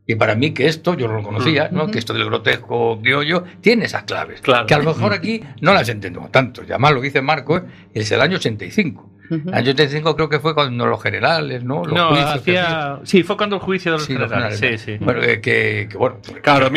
Y para mí que esto, yo no lo conocía, ¿no? Que esto del grotesco criollo tiene esas claves, que a lo mejor aquí no las entendemos tanto. Y además lo que dice Marco es el año 85. El año 85 creo que fue cuando los generales, ¿no? Sí, fue cuando el juicio de los generales. Sí. Bueno, bueno. Claro,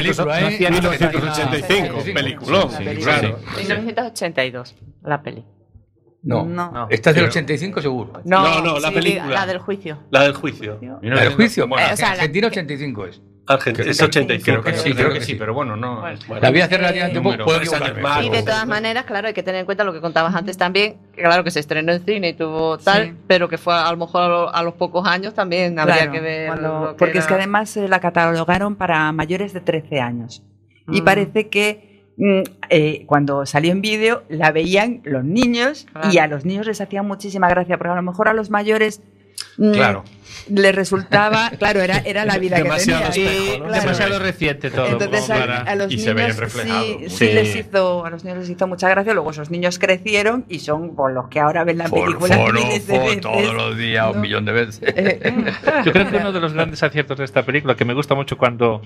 1985, peliculón. Claro. 1982, la peli. No. Esta es del 85 seguro. No, la película. La del juicio. La del juicio. ¿La del juicio? Bueno, o sea, Argentina 85 es. Argentina es 85. Creo que sí, pero bueno, no. La voy a hacer relativamente poco, puedo equivocarme. Y de todas maneras, claro, hay que tener en cuenta lo que contabas antes también, que claro que se estrenó en cine y tuvo tal, pero que fue a lo mejor a los pocos años también habría que ver. Porque es que además la catalogaron para mayores de 13 años. Y parece que cuando salió en vídeo la veían los niños y a los niños les hacía muchísima gracia, porque a lo mejor a los mayores les resultaba, era la vida demasiado que tenía. Espejo, ¿no? Demasiado reciente todo. Entonces a los niños a los niños les hizo mucha gracia. Luego esos niños crecieron y son los que ahora ven la película miles de veces, todos los días, un millón de veces. Yo creo que uno de los grandes aciertos de esta película, que me gusta mucho cuando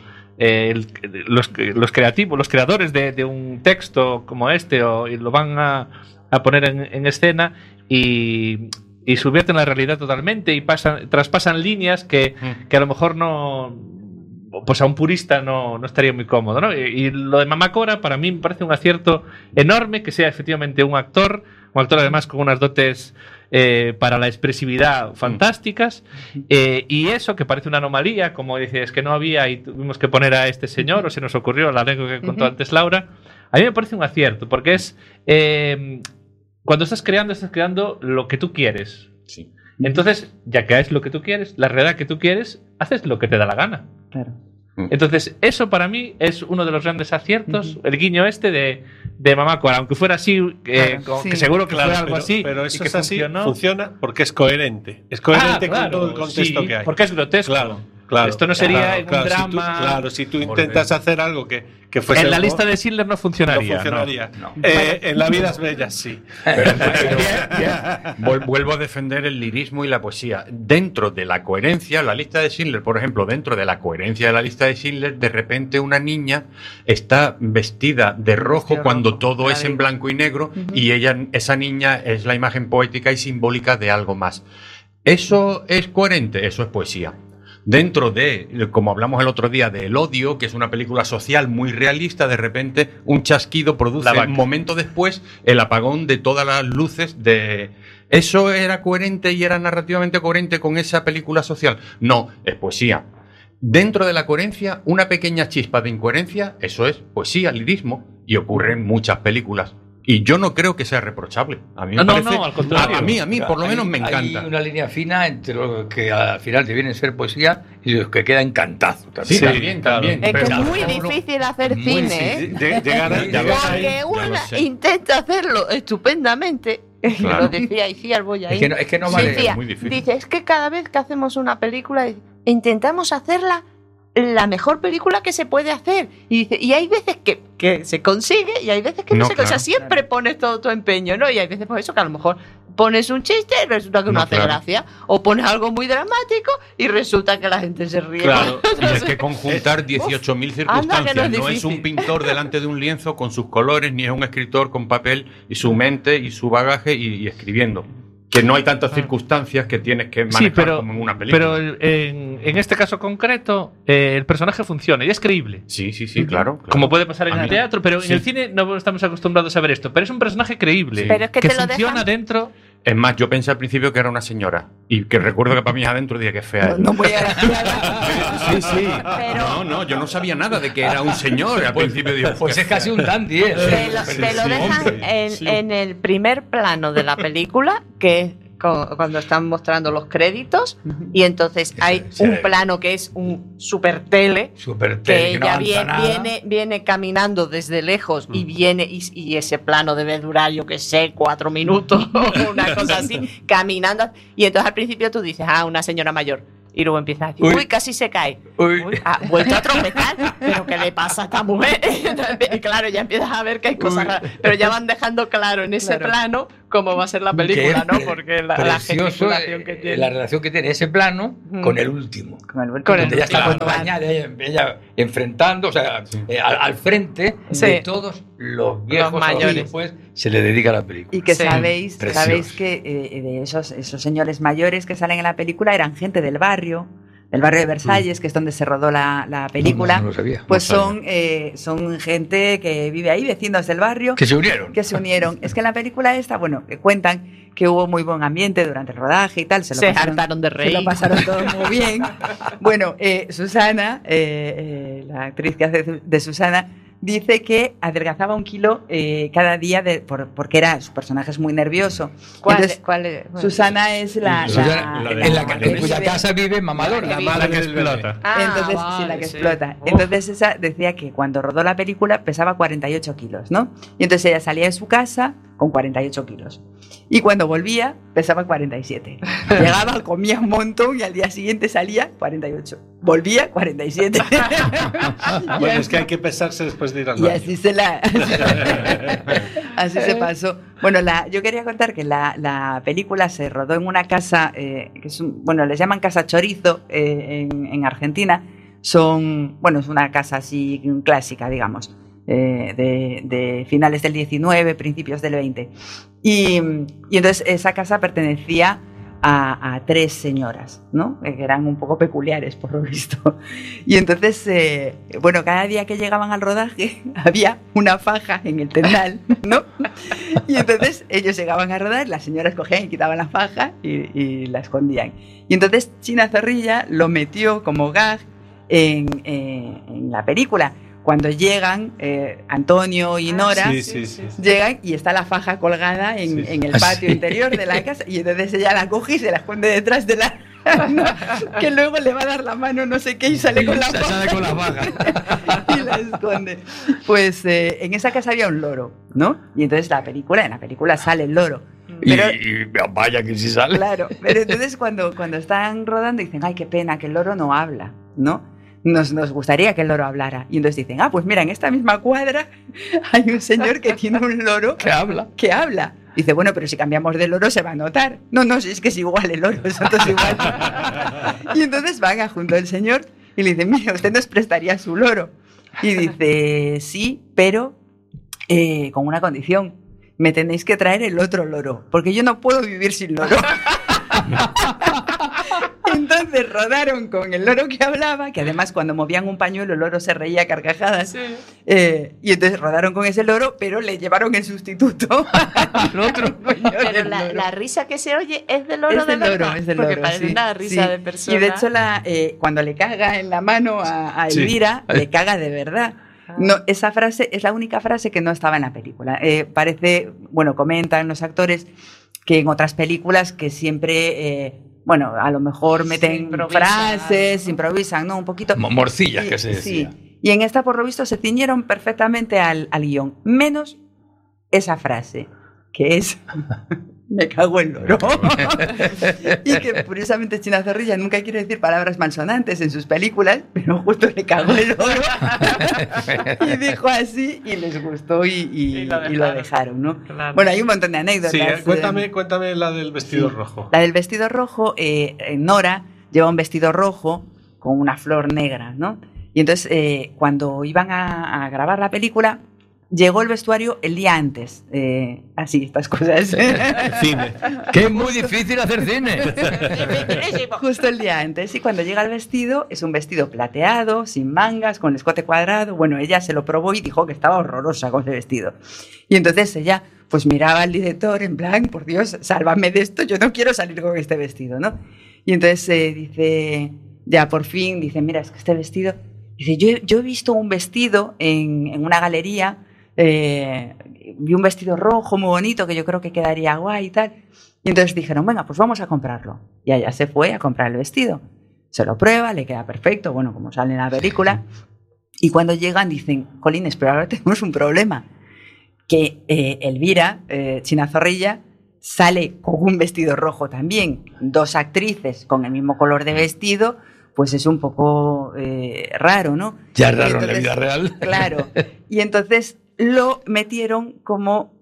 los creadores de un texto como este y lo van a poner en escena y subvierten la realidad totalmente y traspasan líneas que a lo mejor no, pues a un purista no estaría muy cómodo, ¿no? Y lo de Mamá Cora para mí me parece un acierto enorme, que sea efectivamente un actor además con unas dotes para la expresividad fantásticas, y eso que parece una anomalía, como dices, que no había y tuvimos que poner a este señor, o se nos ocurrió la anécdota que contó antes Laura. A mí me parece un acierto, porque es cuando estás creando lo que tú quieres. Sí. Entonces, ya que es lo que tú quieres, la realidad que tú quieres, haces lo que te da la gana. Claro. Entonces, eso para mí es uno de los grandes aciertos, el guiño de Mamá Cora, aunque fuera así, que seguro que fue algo así. Pero eso es así, funciona porque es coherente. Es coherente con todo el contexto que hay. Porque es grotesco. Claro, esto no sería un drama. Si tú intentas hacer algo que fuese. En la lista de Schindler no funcionaría. No funcionaría. No. En La vida es bella, sí. Vuelvo a defender el lirismo y la poesía. Dentro de la coherencia, la lista de Schindler, por ejemplo, dentro de la coherencia de la lista de Schindler, de repente una niña está vestida de rojo cuando todo es en blanco y negro, y esa niña es la imagen poética y simbólica de algo más. ¿Eso es coherente? Eso es poesía. Dentro de, como hablamos el otro día, de El odio, que es una película social muy realista, de repente un chasquido produce un momento después el apagón de todas las luces de... ¿Eso era coherente y era narrativamente coherente con esa película social? No, es poesía. Dentro de la coherencia, una pequeña chispa de incoherencia, eso es poesía, lirismo, y ocurre en muchas películas. Y yo no creo que sea reprochable. A mí me parece, al contrario. A mí por lo menos me encanta. Hay una línea fina entre lo que al final te viene a ser poesía y lo que queda encantazo. Sí, también. Es que es muy difícil hacer cine, porque uno intenta hacerlo estupendamente. Lo decía Iciar Boya ahí. Es que no vale. Decía, muy difícil. Dice, es que cada vez que hacemos una película intentamos hacerla la mejor película que se puede hacer. Y dice, y hay veces que se consigue y hay veces que no se consigue. O sea, siempre pones todo tu empeño, ¿no? Y hay veces pues eso, que a lo mejor pones un chiste y resulta que no hace gracia. O pones algo muy dramático y resulta que la gente se ríe. Claro, y es que conjuntar 18.000 circunstancias. No es un pintor delante de un lienzo con sus colores, ni es un escritor con papel y su mente y su bagaje y escribiendo. Que no hay tantas circunstancias que tienes que manejar como en una película. Pero en este caso concreto, el personaje funciona y es creíble. Sí, claro. Como puede pasar en el teatro, pero en el cine no estamos acostumbrados a ver esto. Pero es un personaje creíble, pero es que te funciona dentro. Es más, yo pensé al principio que era una señora. Y que recuerdo que para mí adentro dije que fea. No voy a... Sí. Pero... No, yo no sabía nada de que era un señor. Al principio digo, pues es casi un dandy. Te lo dejan en el primer plano de la película, que es cuando están mostrando los créditos, y entonces hay un plano que es un super tele que ella viene caminando desde lejos y viene y ese plano debe durar, yo qué sé, 4 minutos o una cosa así, caminando, y entonces al principio tú dices, una señora mayor. Y luego empieza a decir, uy, casi se cae. Ha vuelto a tropezar. ¿Pero qué le pasa a esta mujer? Y claro, ya empiezas a ver que hay cosas raras. Pero ya van dejando claro en ese plano cómo va a ser la película, ¿no? Porque la gesticulación que tiene. La relación que tiene ese plano con el último. Con donde ya está acompañada, ella enfrentando, o sea, al frente de todos los viejos mayores. Y después se le dedica a la película. Y que sabéis que de esos señores mayores que salen en la película eran gente del barrio de Versalles, que es donde se rodó la película. No lo sabía. Pues son gente que vive ahí, vecinos del barrio. Que se unieron. Es que en la película esta, cuentan que hubo muy buen ambiente durante el rodaje y tal. Se hartaron de reír. Se lo pasaron todo muy bien. Bueno, Susana, la actriz que hace de Susana, dice que adelgazaba 1 kilo cada día porque su personaje es muy nervioso. ¿Cuál es? Susana es en cuya casa vive mamadora. La mala que explota. Entonces, la que explota. Entonces esa decía que cuando rodó la película pesaba 48 kilos, ¿no? Y entonces ella salía de su casa con 48 kilos. Y cuando volvía, pesaba 47. Llegaba, comía un montón y al día siguiente salía 48. Volvía 47. Bueno, es que hay que pesarse después de ir al baño. Y así se pasó. Bueno, yo quería contar que la película se rodó en una casa, que es les llaman Casa Chorizo en Argentina. Es una casa así clásica, digamos. De finales del 19, principios del 20. Y entonces esa casa pertenecía a 3 señoras, ¿no? Que eran un poco peculiares, por lo visto. Y entonces, cada día que llegaban al rodaje había una faja en el tendal, ¿no? Y entonces ellos llegaban a rodar, las señoras cogían y quitaban la faja y la escondían. Y entonces China Zorrilla lo metió como gag en la película. Cuando llegan, Antonio y Nora llegan y está la faja colgada en el patio interior de la casa, y entonces ella la coge y se la esconde detrás de la... que luego le va a dar la mano no sé qué y sale con la faja. Sale con la faja. Y la esconde. Pues en esa casa había un loro, ¿no? Y entonces en la película sale el loro. Pero, y vaya que sí sale. Claro, pero entonces cuando están rodando dicen, ay, qué pena, que el loro no habla, ¿no? Nos gustaría que el loro hablara. Y entonces dicen, pues mira, en esta misma cuadra hay un señor que tiene un loro que habla. Dice, bueno, pero si cambiamos de loro se va a notar. No, si es que es igual el loro, es igual. Y entonces van junto al señor y le dicen, mira, usted nos prestaría su loro. Y dice, sí, pero con una condición. Me tenéis que traer el otro loro, porque yo no puedo vivir sin loro. Entonces rodaron con el loro que hablaba, que además cuando movían un pañuelo el loro se reía a carcajadas. Sí. Y entonces rodaron con ese loro, pero le llevaron el sustituto al otro. Pero la risa que se oye es del loro de verdad. Es del loro, porque parece una risa de persona. Y de hecho cuando le caga en la mano a Elvira, le caga de verdad. No, esa frase es la única frase que no estaba en la película. Parece, comentan los actores que en otras películas que siempre, a lo mejor meten frases, improvisan, ¿no? Un poquito. Morcillas que se decía. Sí. Y en esta, por lo visto, se ciñeron perfectamente al guión, menos esa frase, que es... Me cago en loro. Y que curiosamente China Zorrilla nunca quiere decir palabras malsonantes en sus películas, pero justo le cagó el loro. Y dijo así y les gustó y lo dejaron, ¿no? Claro. Bueno, hay un montón de anécdotas. Sí, cuéntame la del vestido rojo. La del vestido rojo, Nora lleva un vestido rojo con una flor negra, ¿no? Y entonces cuando iban a grabar la película, llegó el vestuario el día antes. Así, estas cosas. Cine. Que es muy difícil hacer cine. Justo el día antes. Y cuando llega el vestido, es un vestido plateado, sin mangas, con el escote cuadrado. Bueno, ella se lo probó y dijo que estaba horrorosa con ese vestido. Y entonces ella, pues miraba al director en plan, por Dios, sálvame de esto, yo no quiero salir con este vestido, ¿no? Y entonces dice, ya por fin, dice, mira, es que este vestido... Dice, yo he visto un vestido en una galería... vi un vestido rojo muy bonito que yo creo que quedaría guay y tal. Y entonces dijeron, venga, pues vamos a comprarlo. Y ella se fue a comprar el vestido. Se lo prueba, le queda perfecto, como sale en la película. Y cuando llegan dicen, jolines, pero ahora tenemos un problema. Que Elvira, China Zorrilla, sale con un vestido rojo también. 2 actrices con el mismo color de vestido, pues es un poco raro, ¿no? Ya es raro en la vida real. Claro. Y entonces... lo metieron como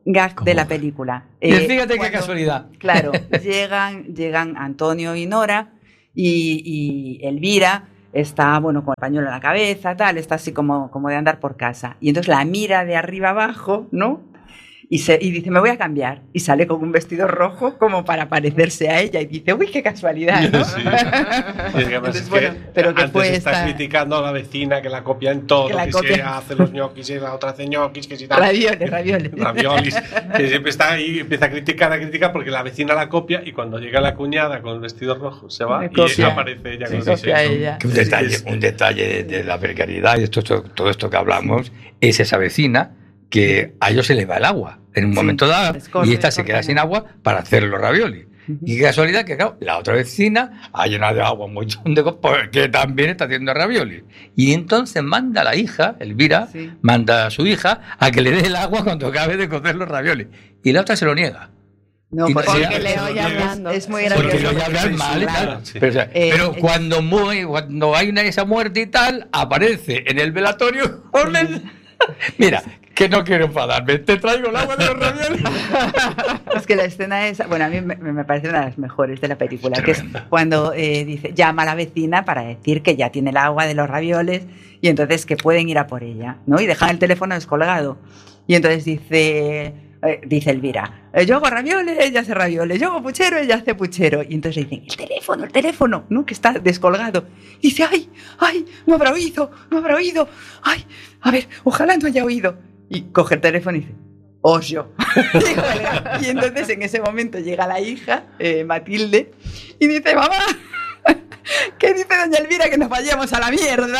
gag de la película. Y fíjate qué casualidad. Claro, llegan Antonio y Nora y Elvira está, bueno, con el pañuelo en la cabeza, tal, está así como de andar por casa. Y entonces la mira de arriba abajo, ¿no? Y dice, me voy a cambiar. Y sale con un vestido rojo como para parecerse a ella. Y dice, uy, qué casualidad, ¿no? Sí. Entonces, bueno, pero que antes está criticando a la vecina que la copia en todo, que se hace los ñoquis y la otra hace ñoquis, que si tal. Raviolis. Que siempre está ahí, empieza a criticar porque la vecina la copia y cuando llega la cuñada con el vestido rojo se va y aparece ella con ella. Un detalle de la precariedad y todo esto que hablamos es esa vecina que a ellos se les va el agua en un momento dado y esta se queda sin agua para hacer los raviolis. Y qué casualidad que, claro, la otra vecina ha llenado de agua un montón de cosas porque también está haciendo raviolis. Y entonces manda a la hija, Elvira, manda a su hija a que le dé el agua cuando acabe de cocer los raviolis. Y la otra se lo niega. No, porque le oye hablando. Es muy gracioso. Porque le oye hablar mal y tal. Pero cuando hay esa muerte y tal, aparece en el velatorio con el... Mira, que no quiero enfadarme, te traigo el agua de los raviolis. Es que la escena esa, bueno, a mí me parece una de las mejores de la película, que es cuando dice, llama a la vecina para decir que ya tiene el agua de los ravioles y entonces que pueden ir a por ella, ¿no? Y dejan el teléfono descolgado. Y entonces dice Elvira, yo hago ravioles, ella hace ravioles, yo hago puchero, ella hace puchero. Y entonces dicen, el teléfono, ¿no? Que está descolgado. Y dice, ay, no habrá oído, ay, a ver, ojalá no haya oído. Y coge el teléfono y dice, yo. Y entonces en ese momento llega la hija, Matilde, y dice, mamá, ¿qué dice doña Elvira? Que nos vayamos a la mierda.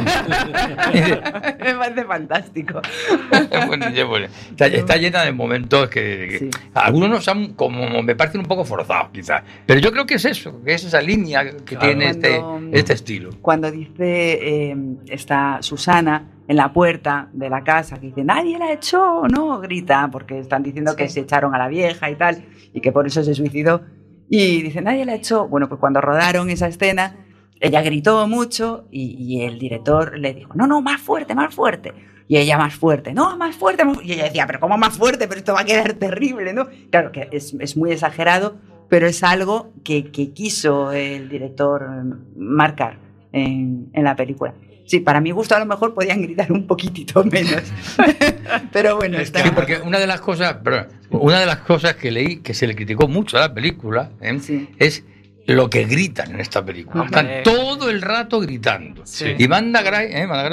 Me parece fantástico. Bueno, está llena de momentos que algunos como me parecen un poco forzados quizás, pero yo creo que es eso, que es esa línea que tiene este estilo. Cuando dice está Susana en la puerta de la casa, que dice, nadie la echó, ¿no? Grita, porque están diciendo que se echaron a la vieja y tal, y que por eso se suicidó. Y dice, nadie la echó. Bueno, pues cuando rodaron esa escena, ella gritó mucho y el director le dijo, no, más fuerte. Y ella más fuerte, no, más fuerte. Y ella decía, pero ¿cómo más fuerte? Pero esto va a quedar terrible, ¿no? Claro que es muy exagerado, pero es algo que quiso el director marcar en la película. Sí, para mi gusto a lo mejor podían gritar un poquitito menos. Pero bueno, está. Sí, porque una de las cosas que leí que se le criticó mucho a la película es lo que gritan en esta película. Están todo el rato gritando. Sí. Y Manda Gray,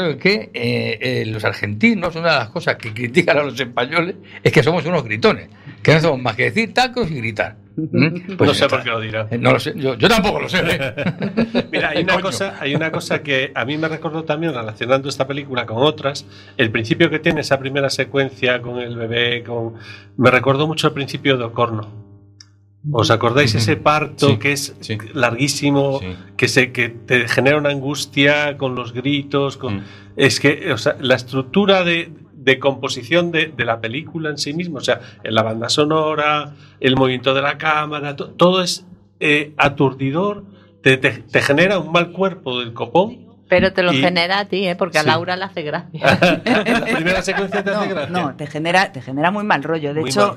que los argentinos, una de las cosas que critican a los españoles es que somos unos gritones, que no hacemos más que decir tacos y gritar. Pues no sé por qué lo dirán. No lo sé, yo tampoco lo sé. Mira, hay una cosa que a mí me recordó también, relacionando esta película con otras, el principio que tiene esa primera secuencia con el bebé, me recordó mucho el principio de Ocorno. ¿Os acordáis ese parto que es larguísimo, que te genera una angustia con los gritos? Es que, o sea, la estructura de composición de la película en sí mismo, o sea, la banda sonora, el movimiento de la cámara, todo es aturdidor, te genera un mal cuerpo del copón. Pero te lo genera a ti, porque a Laura le hace gracia. La primera secuencia te hace gracia. No, te genera muy mal rollo. De hecho,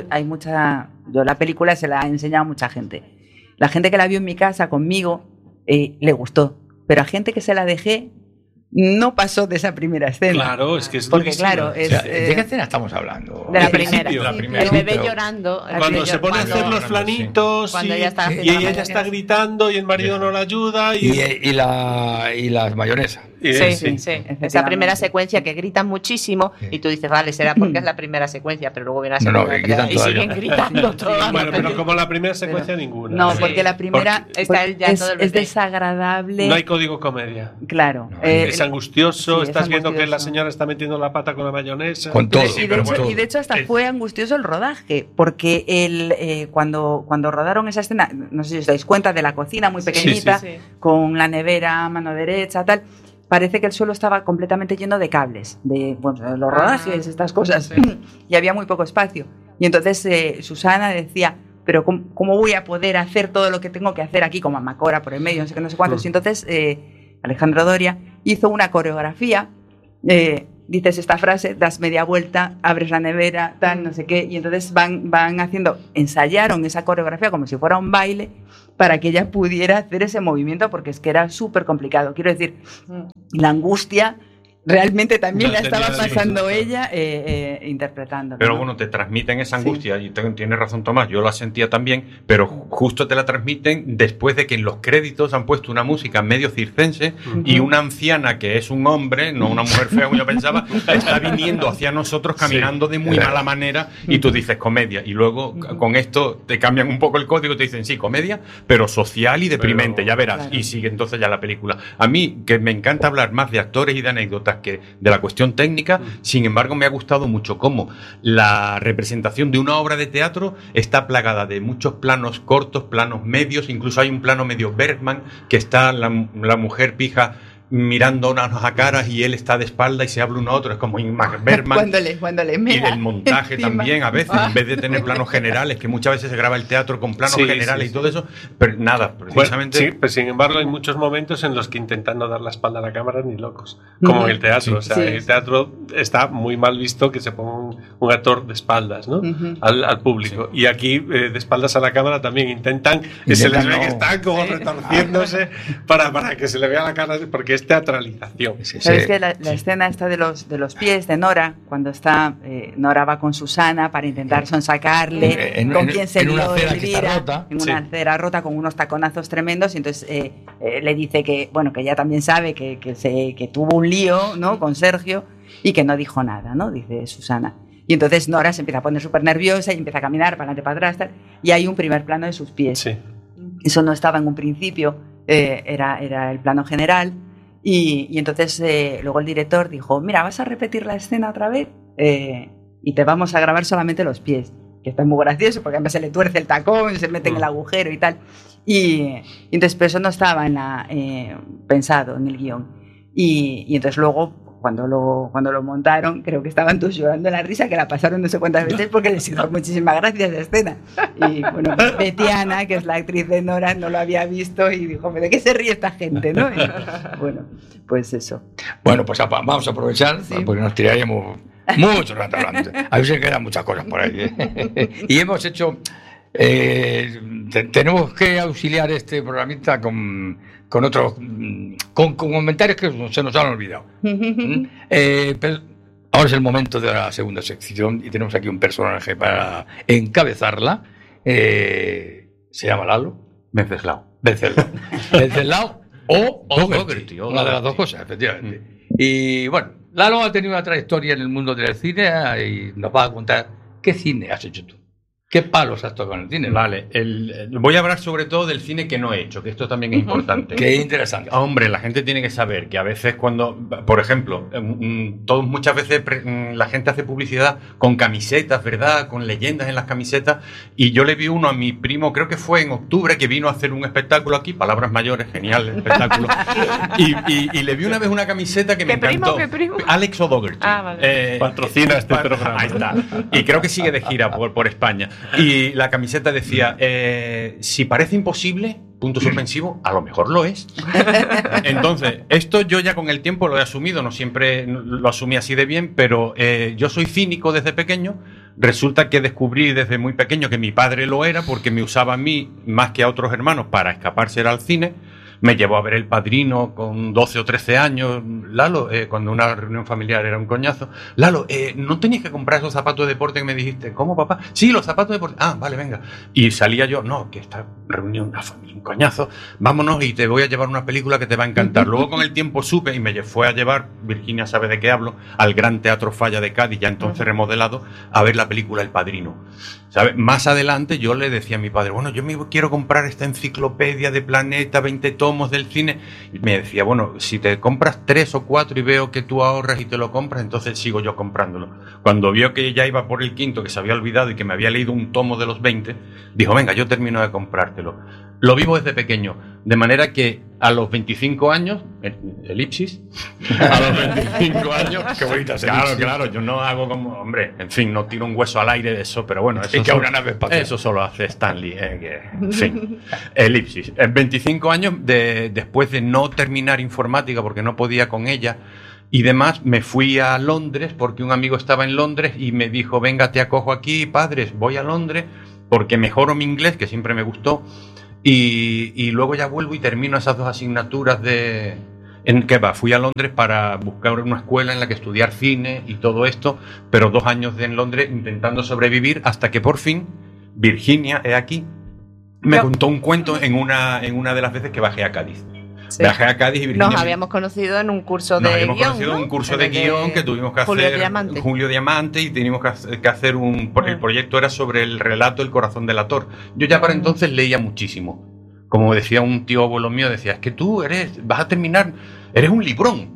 yo la película se la he enseñado a mucha gente. La gente que la vio en mi casa conmigo le gustó, pero a gente que se la dejé no pasó de esa primera escena. Claro, es que es porque claro, ¿de qué escena estamos hablando? De la primera. El bebé llorando. Cuando se pone a hacer los flanitos y ella ya está gritando y el marido no la ayuda y las mayonesas. Sí. Esa primera secuencia que gritan muchísimo y tú dices, vale, será porque es la primera secuencia, pero luego viene la segunda y siguen gritando todas. Bueno, pero como la primera secuencia ninguna. No, porque la primera es desagradable. No hay código comedia. Claro. Es angustioso, estás viendo que la señora está metiendo la pata con la mayonesa. Con todo. Y de hecho hasta fue angustioso el rodaje, porque cuando rodaron esa escena, no sé si os dais cuenta, de la cocina muy pequeñita, con la nevera a mano derecha, tal, parece que el suelo estaba completamente lleno de cables, de los rodajes, estas cosas, y había muy poco espacio. Y entonces Susana decía, pero ¿cómo voy a poder hacer todo lo que tengo que hacer aquí, como Amacora por el medio, no sé qué, no sé cuántos? Y entonces Alejandro Doria hizo una coreografía dices esta frase, das media vuelta, abres la nevera, tal, no sé qué, y entonces van haciendo, ensayaron esa coreografía como si fuera un baile para que ella pudiera hacer ese movimiento, porque es que era súper complicado. Quiero decir, la angustia realmente también la estaba pasando ella interpretando. Pero bueno, te transmiten esa angustia, y tienes razón Tomás, yo la sentía también, pero justo te la transmiten después de que en los créditos han puesto una música medio circense y una anciana que es un hombre, no una mujer fea como yo pensaba, está viniendo hacia nosotros caminando de muy mala manera, y tú dices comedia, y luego con esto te cambian un poco el código, te dicen sí, comedia, pero social y deprimente, ya verás, claro. Y sigue entonces ya la película. A mí, que me encanta hablar más de actores y de anécdotas que de la cuestión técnica, sin embargo me ha gustado mucho cómo la representación de una obra de teatro está plagada de muchos planos cortos, planos medios, incluso hay un plano medio Bergman, que está la mujer pija mirándonos a caras y él está de espalda y se habla uno a otro, es como Ingmar Bergman. cuando le mira, y el montaje encima. También a veces, en vez de tener planos generales, que muchas veces se graba el teatro con planos generales y todo eso, pero nada, precisamente... Bueno, pero sin embargo hay muchos momentos en los que intentan no dar la espalda a la cámara ni locos, como en el teatro, o sea, en el teatro está muy mal visto que se ponga un actor de espaldas, ¿no? Al público, y aquí de espaldas a la cámara también intentan se les ve que están como retorciéndose para que se le vea la cara, porque es teatralización. ¿Sabes que la escena esta de los pies de Nora, cuando está Nora va con Susana para intentar sonsacarle con quien se lió Elvira, en una acera rota con unos taconazos tremendos, y entonces le dice que bueno, que ella también sabe que tuvo un lío, ¿no?, con Sergio, y que no dijo nada, ¿no?, dice Susana. Y entonces Nora se empieza a poner súper nerviosa y empieza a caminar para adelante, para atrás, y hay un primer plano de sus pies. Sí. Eso no estaba en un principio, era el plano general. Y entonces luego el director dijo, mira, vas a repetir la escena otra vez y te vamos a grabar solamente los pies, que está muy gracioso porque además se le tuerce el tacón, se mete en el agujero y tal. Y entonces, pero eso no estaba pensado en el guión. Y entonces luego, cuando lo montaron, creo que estaban todos llorando la risa, que la pasaron no sé cuántas veces porque les hizo muchísimas gracias esa escena. Y bueno, Betiana, que es la actriz de Nora, no lo había visto y dijo, ¿de qué se ríe esta gente?, ¿no? Y bueno, pues eso. Bueno, pues vamos a aprovechar, porque nos tiraríamos mucho rato hablando. A veces quedan muchas cosas por ahí. Y hemos hecho... tenemos que auxiliar este programita con otros con comentarios que se nos han olvidado. Pero ahora es el momento de la segunda sección y tenemos aquí un personaje para encabezarla. Se llama Lalo Venceslao o Dougherty, una de las dos cosas, efectivamente. Y bueno, Lalo ha tenido una trayectoria en el mundo del cine y nos va a contar qué cine has hecho tú. ¿Qué palos has tocado en el cine? Vale, voy a hablar sobre todo del cine que no he hecho, que esto también es importante. Qué interesante. Hombre, la gente tiene que saber que a veces cuando, por ejemplo, muchas veces la gente hace publicidad con camisetas, ¿verdad? Con leyendas en las camisetas, y yo le vi uno a mi primo, creo que fue en octubre, que vino a hacer un espectáculo aquí, Palabras Mayores, genial el espectáculo, y le vi una vez una camiseta que me encantó. ¿Qué primo? Alex O'Dougherty. Vale. Patrocina este programa. Ahí está. Y creo que sigue de gira por España. Y la camiseta decía, si parece imposible, punto suspensivo, a lo mejor lo es. Entonces, esto yo ya con el tiempo lo he asumido, no siempre lo asumí así de bien, pero yo soy cínico desde pequeño. Resulta que descubrí desde muy pequeño que mi padre lo era porque me usaba a mí más que a otros hermanos para escaparse al cine. Me llevó a ver El Padrino con 12 o 13 años. Lalo, cuando una reunión familiar era un coñazo. Lalo, ¿no tenías que comprar esos zapatos de deporte que me dijiste? ¿Cómo, papá? Sí, los zapatos de deporte. Ah, vale, venga. Y salía yo, no, que esta reunión, una familia, un coñazo. Vámonos y te voy a llevar una película que te va a encantar. Luego con el tiempo supe y me fue a llevar, Virginia sabe de qué hablo, al Gran Teatro Falla de Cádiz, ya entonces remodelado, a ver la película El Padrino. ¿Sabes? Más adelante yo le decía a mi padre, bueno, yo me quiero comprar esta enciclopedia de Planeta, 20 tomos del cine. Y me decía, bueno, si te compras 3 o 4 y veo que tú ahorras y te lo compras, entonces sigo yo comprándolo. Cuando vio que ya iba por el quinto, que se había olvidado y que me había leído un tomo de los 20, dijo, venga, yo termino de comprártelo. Lo vivo desde pequeño, de manera que a los 25 años, elipsis, a los 25 años, qué bonita elipsis. Claro, yo no hago como, hombre, en fin, no tiro un hueso al aire de eso, pero bueno, eso, que una nave espacial. Eso solo hace Stanley, en fin, elipsis. En 25 años, después de no terminar informática porque no podía con ella, y demás, me fui a Londres porque un amigo estaba en Londres y me dijo, venga, te acojo aquí, padres, voy a Londres porque mejoro mi inglés, que siempre me gustó, y luego ya vuelvo y termino esas 2 asignaturas fui a Londres para buscar una escuela en la que estudiar cine y todo esto, pero 2 años en Londres intentando sobrevivir hasta que por fin Virginia, me contó un cuento en una de las veces que bajé a Cádiz. Sí. Bajé a Cádiz y Virginia... Nos habíamos conocido en un curso de guión, conocido en un curso de guión que tuvimos que hacer... Julio Diamante, y teníamos que hacer el proyecto era sobre el relato El corazón del actor. Yo ya para entonces leía muchísimo. Como decía un tío abuelo mío, decía, es que tú vas a terminar, eres un librón.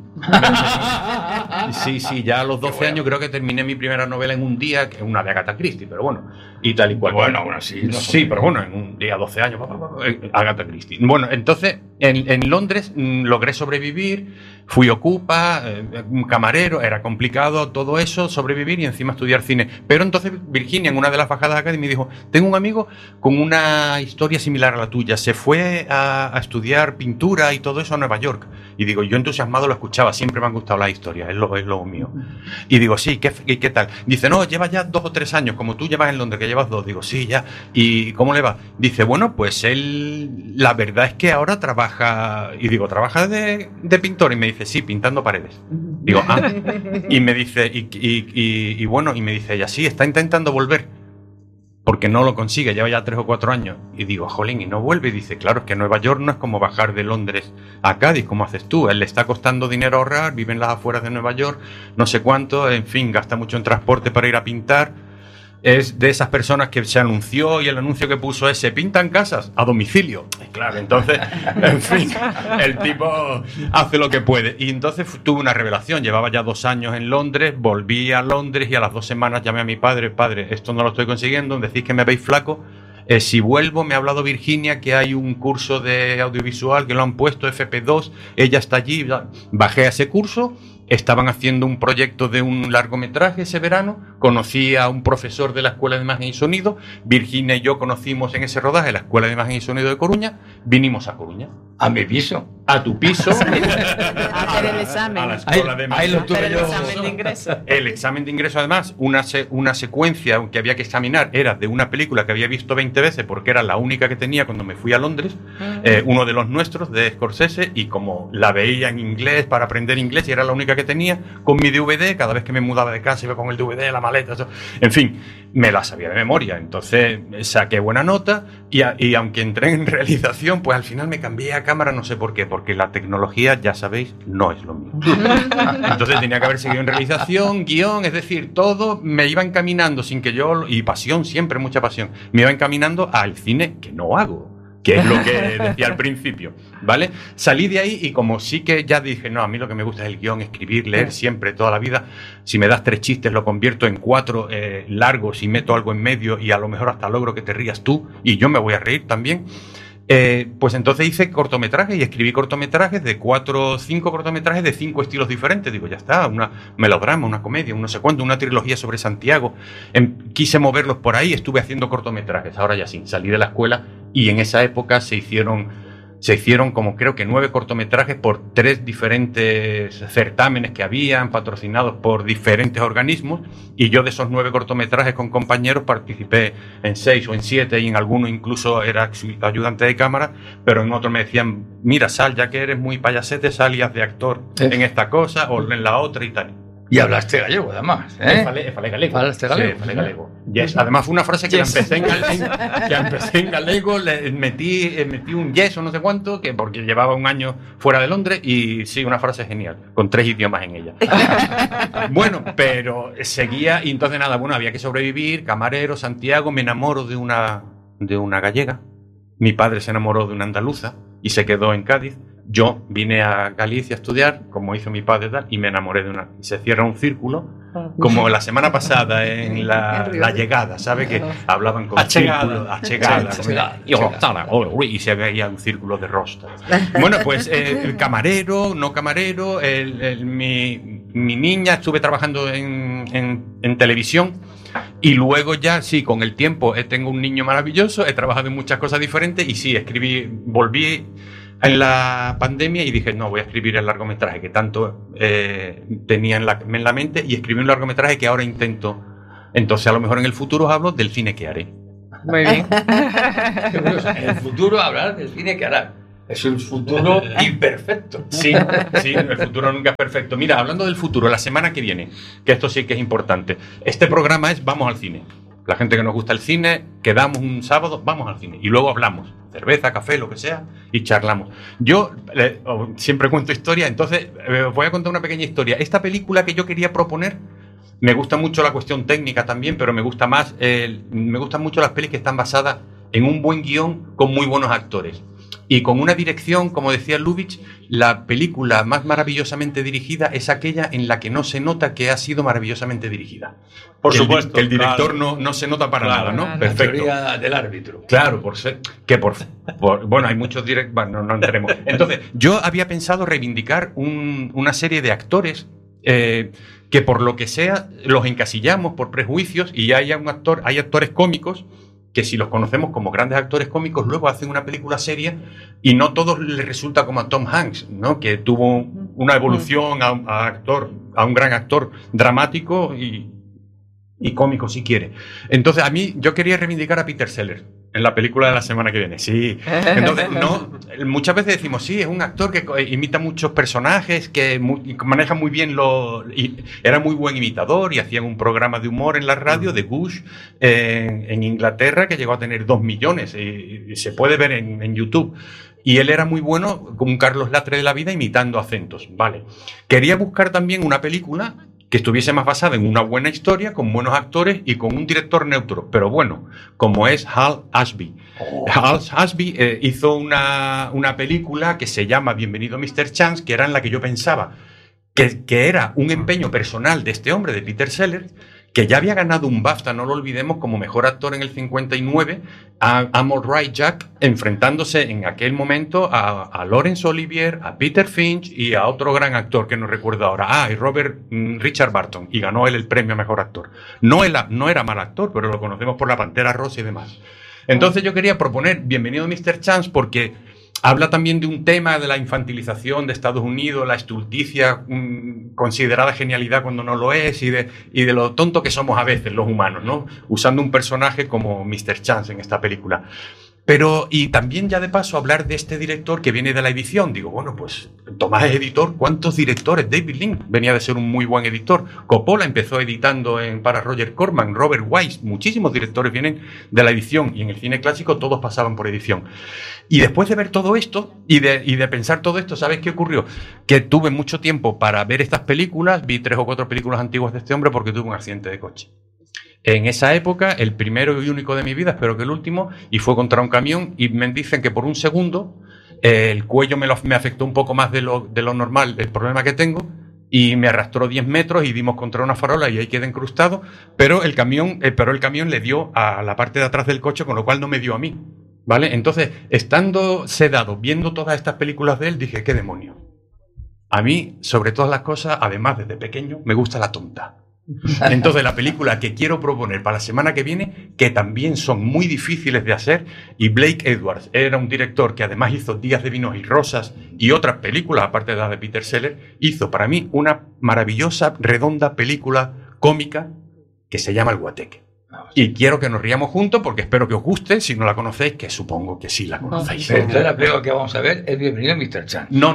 Sí, ya a los 12 años creo que terminé mi primera novela en un día, que es una de Agatha Christie, pero bueno, y tal y cual. Bueno, aún así. Sí, pero bueno, en un día, 12 años, Agatha Christie. Bueno, entonces en Londres logré sobrevivir, fui ocupa, un camarero, era complicado todo eso, sobrevivir y encima estudiar cine. Pero entonces Virginia, en una de las bajadas acá, me dijo, tengo un amigo con una historia similar a la tuya, se fue a estudiar pintura y todo eso a Nueva York. Y digo, yo entusiasmado lo escuchaba, siempre me han gustado las historias, es lo mío. Y digo, sí, ¿qué tal? Dice, no, lleva ya 2 o 3 años, como tú llevas en Londres, que llevas 2. Digo, sí, ya. ¿Y cómo le va? Dice, bueno, pues él, la verdad es que ahora trabaja, y digo, ¿trabaja de pintor? Y me dice, sí, pintando paredes. Digo, y me dice, y bueno, y me dice ella, sí, está intentando volver, porque no lo consigue, lleva ya 3 o 4 años. Y digo, jolín, y no vuelve. Y dice, claro, es que Nueva York no es como bajar de Londres a Cádiz, como haces tú. Él le está costando dinero ahorrar, vive en las afueras de Nueva York, no sé cuánto, en fin, gasta mucho en transporte para ir a pintar. Es de esas personas que se anunció y el anuncio que puso es, se pintan casas a domicilio. Claro, entonces, en fin, el tipo hace lo que puede. Y entonces tuve una revelación, llevaba ya 2 años en Londres, volví a Londres y a las 2 semanas llamé a mi padre, esto no lo estoy consiguiendo, decís que me veis flaco. Si vuelvo, me ha hablado Virginia que hay un curso de audiovisual que lo han puesto, FP2, ella está allí, bajé a ese curso. Estaban haciendo un proyecto de un largometraje ese verano, conocí a un profesor de la Escuela de Imagen y Sonido, Virginia y yo conocimos en ese rodaje la Escuela de Imagen y Sonido de Coruña, vinimos a Coruña. ¿A mi piso? A tu piso. A hacer el examen. A la Escuela de Imagen. Ahí lo tuve el yo. examen de ingreso. El examen de ingreso, además, una secuencia que había que examinar era de una película que había visto 20 veces porque era la única que tenía cuando me fui a Londres, uno de los nuestros, de Scorsese, y como la veía en inglés para aprender inglés y era la única que tenía, con mi DVD, cada vez que me mudaba de casa iba con el DVD, la maleta, eso. En fin, me la sabía de memoria. Entonces saqué buena nota y aunque entré en realización, pues al final me cambié a cámara, no sé por qué, porque la tecnología, ya sabéis, no es lo mío. Entonces tenía que haber seguido en realización, guión, es decir, todo me iba encaminando sin que yo, y pasión, siempre mucha pasión, me iba encaminando al cine que no hago, que es lo que decía al principio, ¿vale? Salí de ahí y como sí que ya dije, no, a mí lo que me gusta es el guión, escribir, leer siempre, toda la vida. Si me das 3 chistes, lo convierto en 4 largos y meto algo en medio y a lo mejor hasta logro que te rías tú y yo me voy a reír también. Pues entonces hice cortometrajes y escribí cortometrajes de 4 o 5 cortometrajes de 5 estilos diferentes. Digo, ya está, una melodrama, una comedia, un no sé cuánto, una trilogía sobre Santiago. Quise moverlos por ahí, estuve haciendo cortometrajes. Ahora ya sí, salí de la escuela y en esa época se hicieron como creo que 9 cortometrajes por 3 diferentes certámenes que habían, patrocinados por diferentes organismos, y yo de esos 9 cortometrajes con compañeros participé en 6 o en 7 y en alguno incluso era ayudante de cámara, pero en otro me decían, mira, sal, ya que eres muy payasete, sal y haz de actor en esta cosa o en la otra y tal. Y hablaste gallego, además. Falé galego. Falaste galego. Sí, falé galego. Yes. Además fue una frase que la empecé en galego, le metí un yes o no sé cuánto, que porque llevaba 1 año fuera de Londres, y sí, una frase genial, con 3 idiomas en ella. Bueno, pero seguía, y entonces nada, bueno, había que sobrevivir, camarero, Santiago, me enamoro de una gallega, mi padre se enamoró de una andaluza y se quedó en Cádiz. Yo vine a Galicia a estudiar, como hizo mi padre tal, y me enamoré de una. Y se cierra un círculo, como la semana pasada en la llegada, ¿sabe? Que hablaban con círculo, achegada. Y se veía un círculo de rostros. Bueno, pues el camarero, no camarero, mi niña, estuve trabajando en televisión. Y luego ya, sí, con el tiempo tengo un niño maravilloso, he trabajado en muchas cosas diferentes y sí, volví en la pandemia y dije, no, voy a escribir el largometraje que tanto tenía en la mente, y escribí un largometraje que ahora intento. Entonces, a lo mejor en el futuro os hablo del cine que haré. Muy bien. En el futuro hablar del cine que hará. Es un futuro imperfecto. Sí, el futuro nunca es perfecto. Mira, hablando del futuro, la semana que viene, que esto sí que es importante, este programa es Vamos al cine. La gente que nos gusta el cine, quedamos un sábado, vamos al cine. Y luego hablamos, cerveza, café, lo que sea, y charlamos. Yo siempre cuento historias, entonces os voy a contar una pequeña historia. Esta película que yo quería proponer, me gusta mucho la cuestión técnica también, pero me gustan mucho las pelis que están basadas en un buen guión con muy buenos actores. Y con una dirección, como decía Lubitsch, la película más maravillosamente dirigida es aquella en la que no se nota que ha sido maravillosamente dirigida. Por supuesto. Que el director no se nota para nada, ¿no? Perfecto. La teoría del árbitro. Claro, bueno, hay muchos directores, bueno, no entremos. Entonces, yo había pensado reivindicar una serie de actores que por lo que sea los encasillamos por prejuicios, y hay actores cómicos que si los conocemos como grandes actores cómicos, luego hacen una película seria y no todos les resulta como a Tom Hanks, ¿no? Que tuvo una evolución a un gran actor dramático y cómico, si quiere. Entonces, yo quería reivindicar a Peter Sellers en la película de la semana que viene. Sí. Entonces, muchas veces decimos, sí, es un actor que imita muchos personajes, que maneja muy bien era muy buen imitador, y hacían un programa de humor en la radio de Gush en Inglaterra que llegó a tener 2 millones y se puede ver en YouTube. Y él era muy bueno, como un Carlos Latre de la vida, imitando acentos. Vale. Quería buscar también una película que estuviese más basada en una buena historia, con buenos actores y con un director neutro, pero bueno, como es Hal Ashby. Hal Ashby hizo una película que se llama Bienvenido Mr. Chance, que era en la que yo pensaba que era un empeño personal de este hombre, de Peter Sellers, que ya había ganado un BAFTA, no lo olvidemos, como mejor actor en el 59, a I'm All Right Jack, enfrentándose en aquel momento a Laurence Olivier, a Peter Finch y a otro gran actor que no recuerdo ahora, y Richard Barton, y ganó él el premio a mejor actor. No era mal actor, pero lo conocemos por La Pantera Rosa y demás. Entonces yo quería proponer Bienvenido Mr. Chance porque habla también de un tema de la infantilización de Estados Unidos, la estulticia considerada genialidad cuando no lo es, y de lo tonto que somos a veces los humanos, ¿no? Usando un personaje como Mr. Chance en esta película. Y también ya de paso hablar de este director que viene de la edición. Digo, bueno, pues Tomás es editor. ¿Cuántos directores? David Lynch venía de ser un muy buen editor. Coppola empezó editando para Roger Corman, Robert Wise. Muchísimos directores vienen de la edición, y en el cine clásico todos pasaban por edición. Y después de ver todo esto y de pensar todo esto, ¿sabes qué ocurrió? Que tuve mucho tiempo para ver estas películas. Vi 3 o 4 películas antiguas de este hombre porque tuve un accidente de coche. En esa época, el primero y único de mi vida, espero que el último, y fue contra un camión, y me dicen que por un segundo el cuello me afectó un poco más de lo normal, el problema que tengo, y me arrastró 10 metros y dimos contra una farola y ahí quedé incrustado, pero el camión le dio a la parte de atrás del coche, con lo cual no me dio a mí, ¿vale? Entonces, estando sedado, viendo todas estas películas de él, dije, ¿qué demonio? A mí, sobre todas las cosas, además desde pequeño, me gusta la tonta. Entonces, la película que quiero proponer para la semana que viene, que también son muy difíciles de hacer, y Blake Edwards era un director que además hizo Días de Vinos y Rosas y otras películas, aparte de las de Peter Sellers, hizo para mí una maravillosa, redonda película cómica que se llama El Guateque. Y quiero que nos riamos juntos porque espero que os guste. Si no la conocéis, que supongo que sí la conocéis. Entonces la película que vamos a ver es Bienvenido Mr. Chance. No,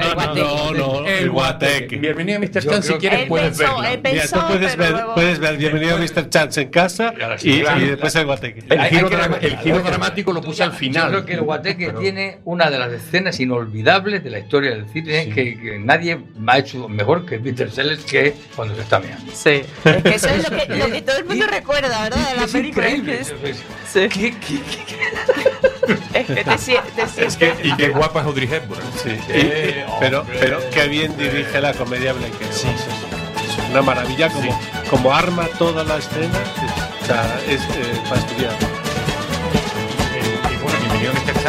El Guateque. Bienvenido Mr. Chance, si quieres puedes verlo. Puedes ver Bienvenido Mr. Chance en casa y después El Guateque. El giro dramático lo puse al final. Yo creo que El Guateque tiene una de las escenas inolvidables de la historia del cine, que nadie ha hecho mejor que Peter Sellers, que cuando se está meando. Sí. Es que eso es lo que todo el mundo recuerda, ¿verdad? De la película. Increíble. Sí. Es que y qué guapa es Audrey Hepburn. Sí. Pero qué bien dirige la comedia Blake Edwards. Sí. Es una maravilla como arma toda la escena. O sea, es para estudiar. Y bueno, Bienvenido Mr. Chance